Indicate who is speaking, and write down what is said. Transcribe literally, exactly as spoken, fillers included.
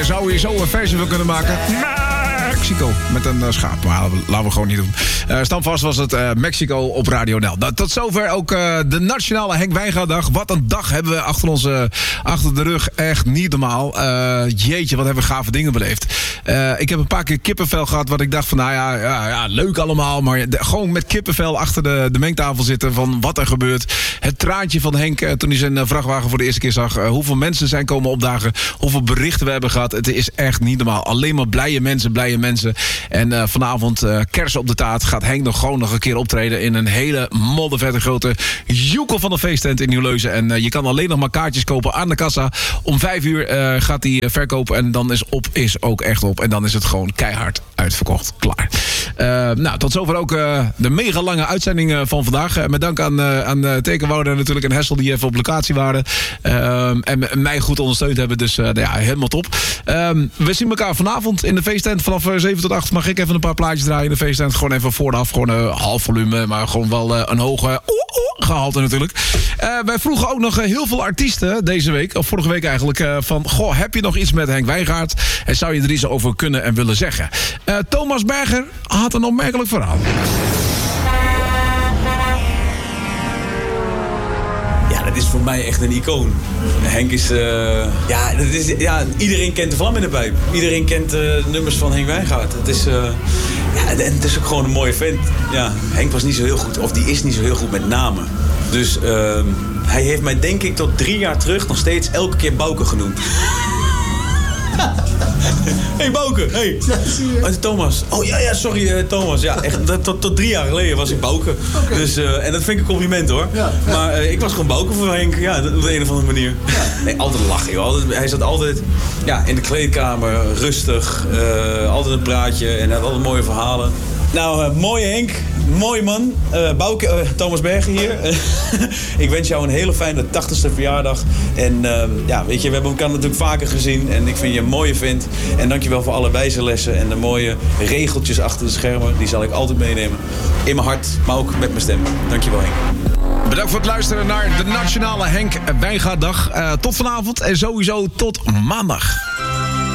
Speaker 1: Je zou hier zo een versie van kunnen maken. Mexico. Met een uh, schaap. Maar laten we gewoon niet doen. Uh, Stamvast was het uh, Mexico op Radio N L. Nou, tot zover ook uh, de Nationale Henk Wijngaarddag. Wat een dag hebben we achter, onze, achter de rug. Echt niet normaal. Uh, jeetje, wat hebben we gave dingen beleefd. Uh, ik heb een paar keer kippenvel gehad. Wat ik dacht van, nou ja, ja, ja leuk allemaal. Maar de, gewoon met kippenvel achter de, de mengtafel zitten. Van wat er gebeurt. Het traantje van Henk uh, toen hij zijn uh, vrachtwagen voor de eerste keer zag. Uh, hoeveel mensen zijn komen opdagen. Hoeveel berichten we hebben gehad. Het is echt niet normaal. Alleen maar blije mensen, blije mensen. En uh, vanavond, uh, kersen op de taart, gaat Henk nog gewoon nog een keer optreden in een hele moddervette grote joekel van een feesttent in Nieuw-Leuzen. En uh, je kan alleen nog maar kaartjes kopen aan de kassa. Om vijf uur uh, gaat die verkopen en dan is op, is ook echt op. En dan is het gewoon keihard uitverkocht. Klaar. Uh, nou, tot zover ook uh, de mega lange uitzending uh, van vandaag. Uh, met dank aan, uh, aan uh, Tekenwouder natuurlijk en Hessel die even op locatie waren. Uh, en mij goed ondersteund hebben. Dus uh, ja, helemaal top. Uh, we zien elkaar vanavond in de feesttent vanaf uh, zeven tot acht. Mag ik even een paar plaatjes draaien in de feesttent. Gewoon even vooraf. Gewoon een uh, half volume. Maar gewoon wel uh, een hoge uh, uh, gehalte natuurlijk. Uh, wij vroegen ook nog uh, heel veel artiesten deze week. Of vorige week eigenlijk. Uh, van, goh, heb je nog iets met Henk Wijngaard? En zou je er iets over kunnen en willen zeggen? Uh, Thomas Berger had een opmerkelijk verhaal.
Speaker 2: Ja, dat is voor mij echt een icoon. Henk is... Uh, ja, dat is, ja, iedereen kent de vlam in de pijp. Iedereen kent uh, de nummers van Henk Wijngaard. Het is, uh, ja, en het is ook gewoon een mooie vent. Ja, Henk was niet zo heel goed, of die is niet zo heel goed met namen. Dus uh, hij heeft mij denk ik tot drie jaar terug nog steeds elke keer Bouke genoemd. Hey Bouke, hey. Oh, Thomas. Oh ja, ja, sorry uh, Thomas. Ja, echt, dat, tot, tot drie jaar geleden was ik Bouke. Okay. Dus, uh, en dat vind ik een compliment hoor. Ja, ja. Maar uh, ik was gewoon Bouke voor Henk. Ja, op de een of andere manier. Ja. Nee, altijd lachen joh. Altijd, hij zat altijd ja, in de kleedkamer, rustig. Uh, altijd een praatje en hij had altijd mooie verhalen. Nou, uh, mooie Henk. Mooie man. Uh, Bouke, uh, Thomas Bergen hier. Ik wens jou een hele fijne tachtigste verjaardag. En uh, ja, weet je, we hebben elkaar natuurlijk vaker gezien. En ik vind je een mooie vent. En dankjewel voor alle wijze en de mooie regeltjes achter de schermen. Die zal ik altijd meenemen. In mijn hart, maar ook met mijn stem. Dankjewel Henk.
Speaker 1: Bedankt voor het luisteren naar de Nationale Henk Wijngaarddag. Uh, tot vanavond en sowieso tot maandag.